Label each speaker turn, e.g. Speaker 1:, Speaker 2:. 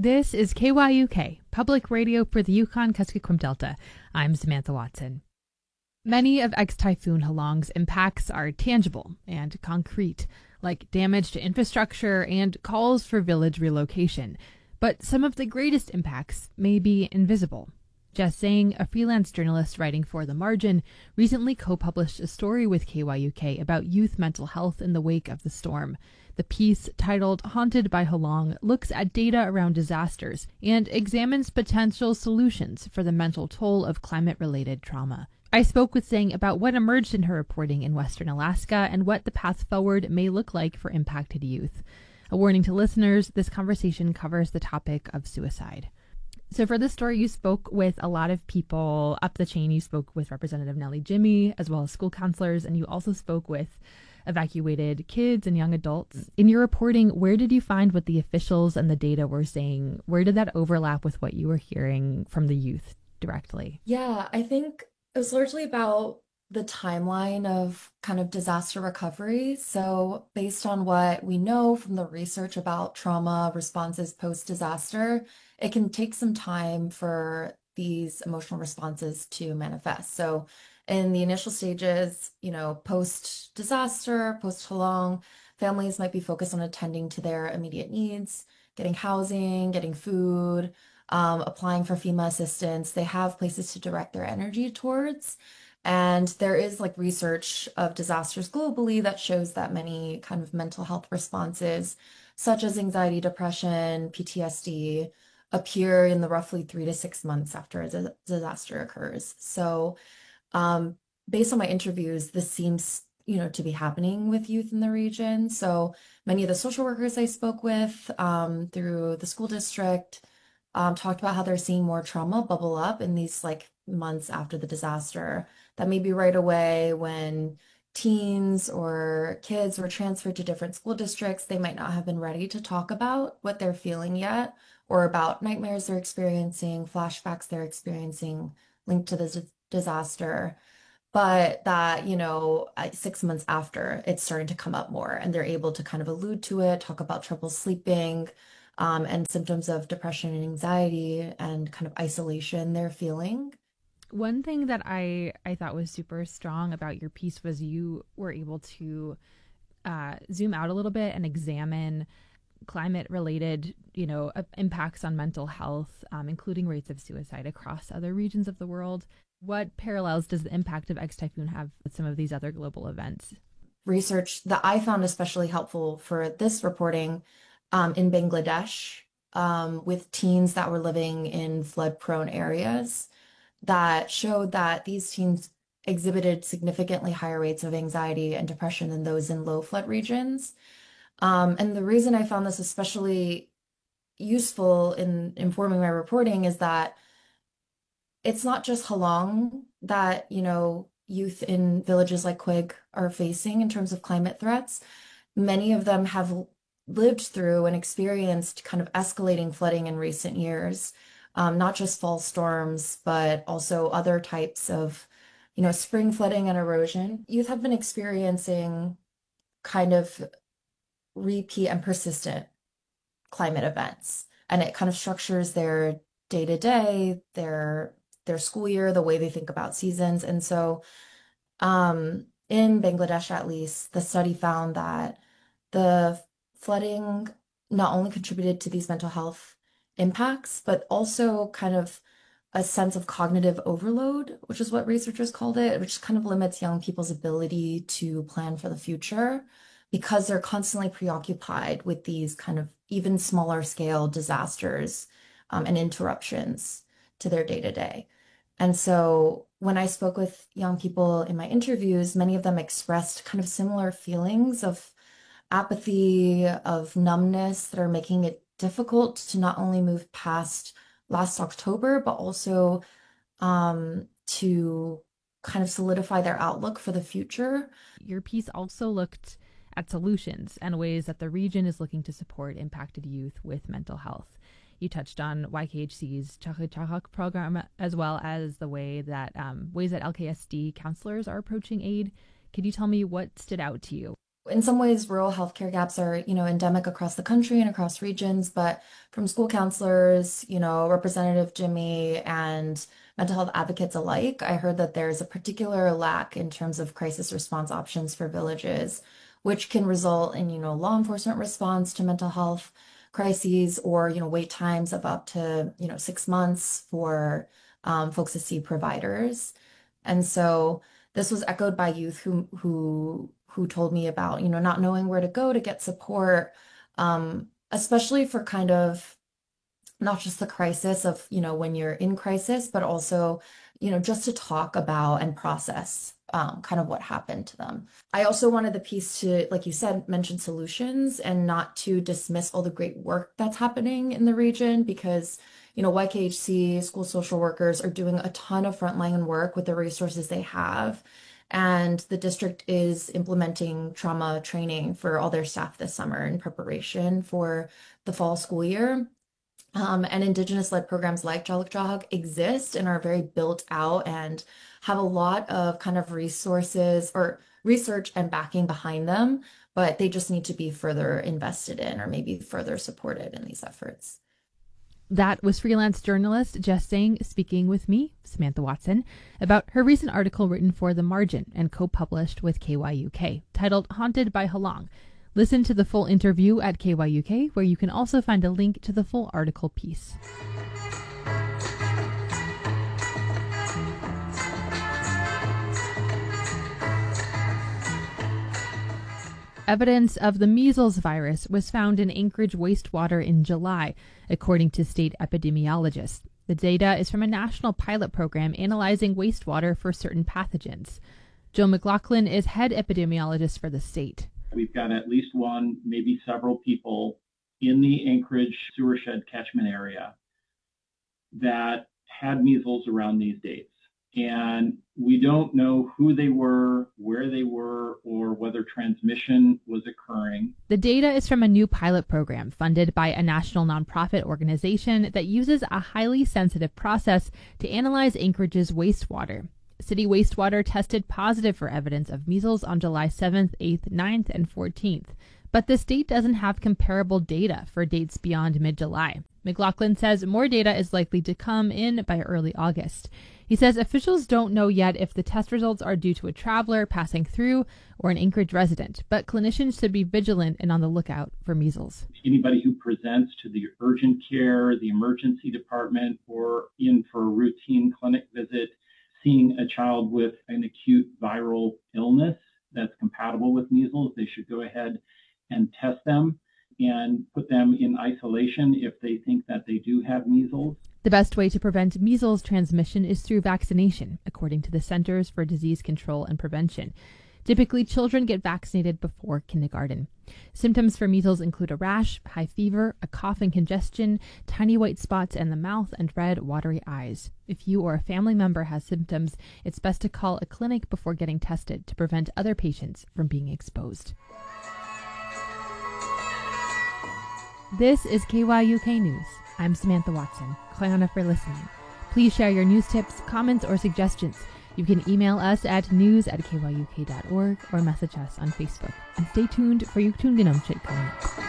Speaker 1: This is KYUK, Public Radio for the Yukon-Kuskokwim Delta. I'm Samantha Watson. Many of ex-Typhoon Halong's impacts are tangible and concrete, like damage to infrastructure and calls for village relocation. But some of the greatest impacts may be invisible. Jess Zhang, a freelance journalist writing for The Margin, recently co-published a story with KYUK about youth mental health in the wake of the storm. The piece, titled Haunted by Halong, looks at data around disasters and examines potential solutions for the mental toll of climate-related trauma. I spoke with Zhang about what emerged in her reporting in Western Alaska and what the path forward may look like for impacted youth. A warning to listeners, this conversation covers the topic of suicide. So for this story, you spoke with a lot of people up the chain. You spoke with Representative Nellie Jimmy, as well as school counselors, and you also spoke with evacuated kids and young adults. In your reporting, where did you find what the officials and the data were saying? Where did that overlap with what you were hearing from the youth directly?
Speaker 2: Yeah, I think it was largely about the timeline of kind of disaster recovery. So based on what we know from the research about trauma responses post-disaster, it can take some time for these emotional responses to manifest. So in the initial stages, post-disaster, post-Halong, families might be focused on attending to their immediate needs, getting housing, getting food, applying for FEMA assistance. They have places to direct their energy towards. And there is research of disasters globally that shows that many kind of mental health responses, such as anxiety, depression, PTSD, appear in the roughly 3 to 6 months after a disaster occurs. So based on my interviews, this seems, to be happening with youth in the region. So many of the social workers I spoke with through the school district talked about how they're seeing more trauma bubble up in these months after the disaster. That may be right away when teens or kids were transferred to different school districts. They might not have been ready to talk about what they're feeling yet, or about nightmares they're experiencing, flashbacks they're experiencing linked to the disaster. But that, 6 months after, it's starting to come up more, and they're able to kind of allude to it, talk about trouble sleeping, and symptoms of depression and anxiety and kind of isolation they're feeling.
Speaker 1: One thing that I thought was super strong about your piece was you were able to zoom out a little bit and examine climate-related, impacts on mental health, including rates of suicide across other regions of the world. What parallels does the impact of ex-typhoon have with some of these other global events?
Speaker 2: Research that I found especially helpful for this reporting in Bangladesh with teens that were living in flood-prone areas that showed that these teens exhibited significantly higher rates of anxiety and depression than those in low flood regions. And the reason I found this especially useful in informing my reporting is that it's not just Halong that, youth in villages like Quig are facing in terms of climate threats. Many of them have lived through and experienced kind of escalating flooding in recent years, not just fall storms, but also other types of, spring flooding and erosion. Youth have been experiencing kind of repeat and persistent climate events, and it kind of structures their day-to-day, their school year, the way they think about seasons. And so in Bangladesh, at least, the study found that the flooding not only contributed to these mental health impacts, but also kind of a sense of cognitive overload, which is what researchers called it, which kind of limits young people's ability to plan for the future because they're constantly preoccupied with these kind of even smaller scale disasters and interruptions to their day-to-day. And so when I spoke with young people in my interviews, many of them expressed kind of similar feelings of apathy, of numbness that are making it difficult to not only move past last October, but also to kind of solidify their outlook for the future.
Speaker 1: Your piece also looked at solutions and ways that the region is looking to support impacted youth with mental health. You touched on YKHC's Chahak Chahak program, as well as the ways that LKSD counselors are approaching aid. Could you tell me what stood out to you?
Speaker 2: In some ways, rural healthcare gaps are, endemic across the country and across regions, but from school counselors, Representative Jimmy and mental health advocates alike, I heard that there's a particular lack in terms of crisis response options for villages, which can result in, law enforcement response to mental health crises or, wait times of up to, 6 months for folks to see providers. And so this was echoed by youth who told me about, not knowing where to go to get support, especially for kind of not just the crisis of, when you're in crisis, but also, just to talk about and process kind of what happened to them. I also wanted the piece to, like you said, mention solutions and not to dismiss all the great work that's happening in the region because, YKHC, school social workers are doing a ton of frontline work with the resources they have. And the district is implementing trauma training for all their staff this summer in preparation for the fall school year. And Indigenous-led programs like Jaluk Jahak exist and are very built out and have a lot of kind of resources or research and backing behind them, but they just need to be further invested in or maybe further supported in these efforts.
Speaker 1: That was freelance journalist Jess Sang speaking with me, Samantha Watson, about her recent article written for The Margin and co-published with KYUK, titled Haunted by Halong. Listen to the full interview at KYUK, where you can also find a link to the full article piece. Evidence of the measles virus was found in Anchorage wastewater in July, according to state epidemiologists. The data is from a national pilot program analyzing wastewater for certain pathogens. Joe McLaughlin is head epidemiologist for the state.
Speaker 3: We've got at least one, maybe several people in the Anchorage sewer shed catchment area that had measles around these dates. And we don't know who they were, where they were, or whether transmission was occurring.
Speaker 1: The data is from a new pilot program funded by a national nonprofit organization that uses a highly sensitive process to analyze Anchorage's wastewater. City wastewater tested positive for evidence of measles on July 7th, 8th, 9th, and 14th. But the state doesn't have comparable data for dates beyond mid-July. McLaughlin says more data is likely to come in by early August. He says officials don't know yet if the test results are due to a traveler passing through or an Anchorage resident, but clinicians should be vigilant and on the lookout for measles.
Speaker 3: Anybody who presents to the urgent care, the emergency department, or in for a routine clinic visit, seeing a child with an acute viral illness that's compatible with measles, they should go ahead and test them and put them in isolation if they think that they do have measles.
Speaker 1: The best way to prevent measles transmission is through vaccination, according to the Centers for Disease Control and Prevention. Typically, children get vaccinated before kindergarten. Symptoms for measles include a rash, high fever, a cough and congestion, tiny white spots in the mouth, and red, watery eyes. If you or a family member has symptoms, it's best to call a clinic before getting tested to prevent other patients from being exposed. This is KYUK News. I'm Samantha Watson. Klayana for listening. Please share your news tips, comments, or suggestions. You can email us at news@kyuk.org or message us on Facebook. And stay tuned for Yuktunganumchit coming up.